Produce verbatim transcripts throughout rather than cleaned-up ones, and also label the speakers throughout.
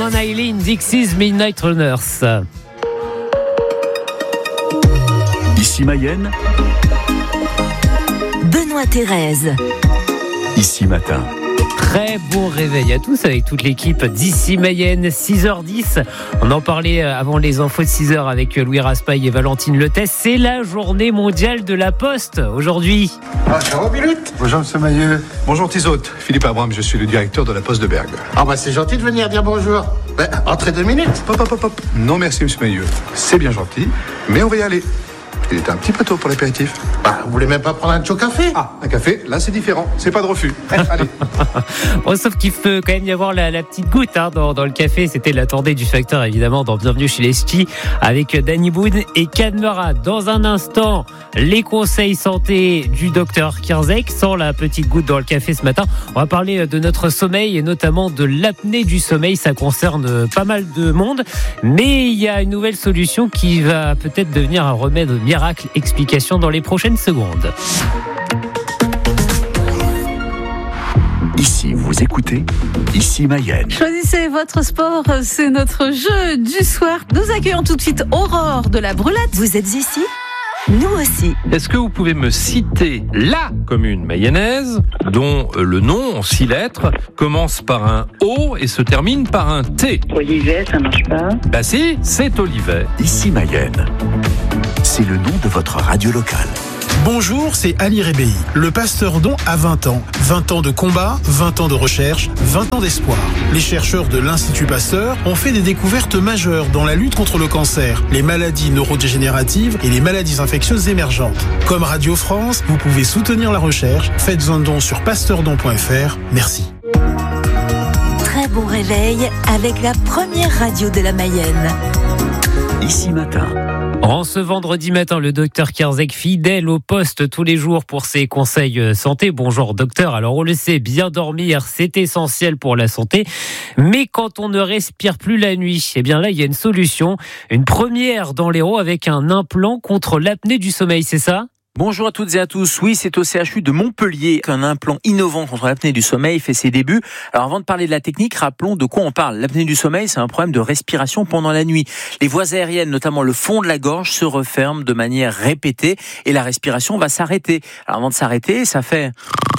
Speaker 1: Van Halen, Dixie's Midnight Runners.
Speaker 2: Ici Mayenne,
Speaker 3: Benoît Thérèse.
Speaker 2: Ici Matin.
Speaker 1: Très bon réveil à tous avec toute l'équipe d'Ici Mayenne, six heures dix. On en parlait avant les infos de six heures avec Louis Raspail et Valentine Letès. C'est la journée mondiale de la Poste aujourd'hui.
Speaker 4: Ah, ça va, Minute.
Speaker 5: Bonjour, monsieur Mailleux. Bonjour, Tizotte. Philippe Abraham, je suis le directeur de la Poste de Bergue.
Speaker 4: Ah, bah, c'est gentil de venir dire bonjour. Ben, entrez deux minutes.
Speaker 5: Hop, hop, hop, hop. Non, merci, monsieur Mailleux. C'est bien gentil, mais on va y aller. Il est un petit peu tôt pour l'apéritif.
Speaker 4: Bah, vous voulez même pas prendre un chaud café?
Speaker 5: Ah, un café, là, c'est différent. C'est pas de refus. Allez.
Speaker 1: Bon, sauf qu'il peut quand même y avoir la, la petite goutte hein, dans, dans le café. C'était l'attendée du facteur, évidemment, dans Bienvenue chez les Ch'tis avec Danny Boone et Cadmera. Dans un instant, les conseils santé du docteur Kierzek, sans la petite goutte dans le café ce matin. On va parler de notre sommeil et notamment de l'apnée du sommeil. Ça concerne pas mal de monde. Mais il y a une nouvelle solution qui va peut-être devenir un remède miracle. Explication dans les prochaines secondes.
Speaker 2: Ici, vous écoutez Ici Mayenne.
Speaker 6: Choisissez votre sport, c'est notre jeu du soir. Nous accueillons tout de suite Aurore de la Brulette.
Speaker 3: Vous êtes ici ? Nous aussi.
Speaker 7: Est-ce que vous pouvez me citer la commune mayonnaise dont le nom en six lettres commence par un O et se termine par un T?
Speaker 8: Olivet, ça marche pas.
Speaker 7: Bah si, c'est Olivet.
Speaker 2: Ici Mayenne. C'est le nom de votre radio locale.
Speaker 9: Bonjour, c'est Ali Rebéi. Le Pasteur Don a vingt ans. vingt ans de combat, vingt ans de recherche, vingt ans d'espoir. Les chercheurs de l'Institut Pasteur ont fait des découvertes majeures dans la lutte contre le cancer, les maladies neurodégénératives et les maladies infectieuses émergentes. Comme Radio France, vous pouvez soutenir la recherche. Faites un don sur pasteurdon point f r. Merci.
Speaker 3: Très bon réveil avec la première radio de la Mayenne.
Speaker 2: Ici Matin.
Speaker 1: En ce vendredi matin, le docteur Kierzek, fidèle au poste tous les jours pour ses conseils santé. Bonjour docteur, alors on le sait, bien dormir c'est essentiel pour la santé, mais quand on ne respire plus la nuit, eh bien là il y a une solution, une première dans l'Hérault avec un implant contre l'apnée du sommeil, c'est ça ?
Speaker 10: Bonjour à toutes et à tous. Oui, c'est au C H U de Montpellier qu'un implant innovant contre l'apnée du sommeil fait ses débuts. Alors avant de parler de la technique, rappelons de quoi on parle. L'apnée du sommeil, c'est un problème de respiration pendant la nuit. Les voies aériennes, notamment le fond de la gorge, se referment de manière répétée et la respiration va s'arrêter. Alors avant de s'arrêter, ça fait...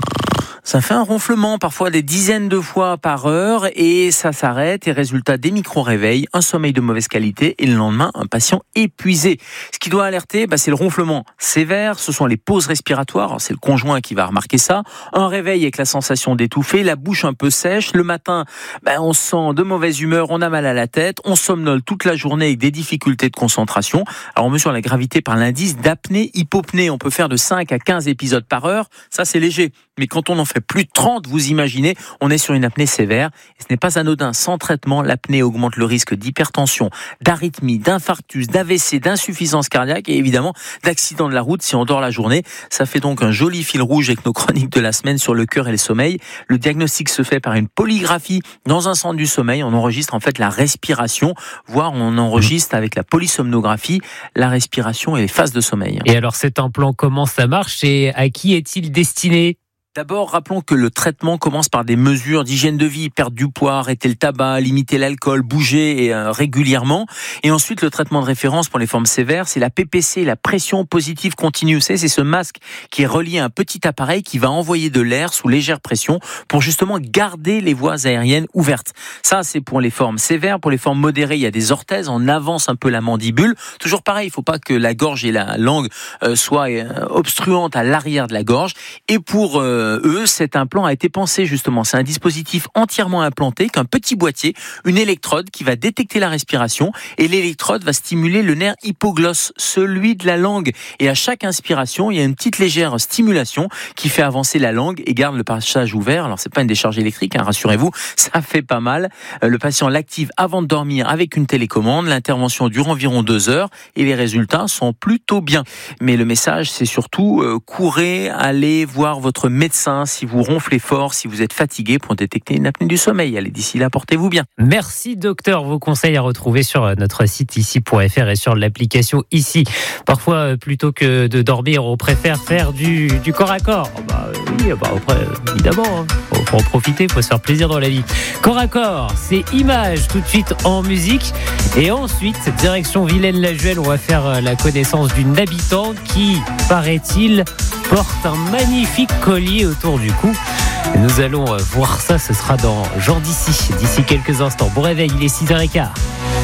Speaker 10: Ça fait un ronflement, parfois des dizaines de fois par heure, et ça s'arrête, et résultat des micro-réveils, un sommeil de mauvaise qualité, et le lendemain, un patient épuisé. Ce qui doit alerter, bah, c'est le ronflement sévère, ce sont les pauses respiratoires, alors c'est le conjoint qui va remarquer ça, un réveil avec la sensation d'étouffer, la bouche un peu sèche, le matin, bah, on se sent de mauvaise humeur, on a mal à la tête, on somnole toute la journée avec des difficultés de concentration. Alors on mesure la gravité par l'indice d'apnée-hypopnée, on peut faire de cinq à quinze épisodes par heure, ça c'est léger. Mais quand on en fait plus de trente, vous imaginez, on est sur une apnée sévère. Et ce n'est pas anodin. Sans traitement, l'apnée augmente le risque d'hypertension, d'arythmie, d'infarctus, d'A V C, d'insuffisance cardiaque et évidemment d'accident de la route si on dort la journée. Ça fait donc un joli fil rouge avec nos chroniques de la semaine sur le cœur et le sommeil. Le diagnostic se fait par une polygraphie dans un centre du sommeil. On enregistre en fait la respiration, voire on enregistre avec la polysomnographie la respiration et les phases de sommeil.
Speaker 1: Et alors cet implant, comment ça marche et à qui est-il destiné ?
Speaker 10: D'abord, rappelons que le traitement commence par des mesures d'hygiène de vie, perdre du poids, arrêter le tabac, limiter l'alcool, bouger et, euh, régulièrement. Et ensuite, le traitement de référence pour les formes sévères, c'est la P P C, la pression positive continue. C'est, c'est ce masque qui est relié à un petit appareil qui va envoyer de l'air sous légère pression pour justement garder les voies aériennes ouvertes. Ça, c'est pour les formes sévères. Pour les formes modérées, il y a des orthèses. On avance un peu la mandibule. Toujours pareil, il ne faut pas que la gorge et la langue euh, soient euh, obstruantes à l'arrière de la gorge. Et pour euh, eux, cet implant a été pensé justement. C'est un dispositif entièrement implanté, qu'un petit boîtier, une électrode qui va détecter la respiration et l'électrode va stimuler le nerf hypoglosse, celui de la langue. Et à chaque inspiration, il y a une petite légère stimulation qui fait avancer la langue et garde le passage ouvert. Alors c'est pas une décharge électrique, hein, rassurez-vous, ça fait pas mal. Le patient l'active avant de dormir avec une télécommande. L'intervention dure environ deux heures et les résultats sont plutôt bien. Mais le message, c'est surtout euh, courez, allez voir votre médecin médecin si vous ronflez fort, si vous êtes fatigué pour détecter une apnée du sommeil. Allez, d'ici là, portez-vous bien.
Speaker 1: Merci docteur, vos conseils à retrouver sur notre site ici point f r et sur l'application ici. Parfois, plutôt que de dormir, on préfère faire du, du corps à corps. Bah oui, bah après, évidemment, hein. Faut, faut en profiter, faut se faire plaisir dans la vie. Corps à corps, c'est Images tout de suite en musique. Et ensuite, direction Villaine-la-Juhel, on va faire la connaissance d'une habitante qui, paraît-il, porte un magnifique collier autour du cou. Nous allons voir ça, ce sera dans Jean d'ici, d'ici quelques instants. Bon réveil, il est six heures quinze.